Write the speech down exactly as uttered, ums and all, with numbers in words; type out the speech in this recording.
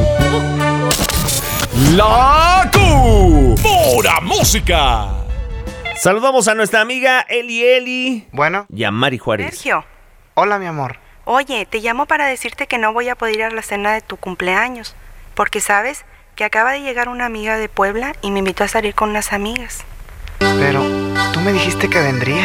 La Q. Pura música. Saludamos a nuestra amiga Eli Eli. Bueno. Y a Mari Juárez. Sergio. Hola, mi amor. Oye, te llamo para decirte que no voy a poder ir a la cena de tu cumpleaños. Porque sabes que acaba de llegar una amiga de Puebla y me invitó a salir con unas amigas. Pero tú me dijiste que vendría.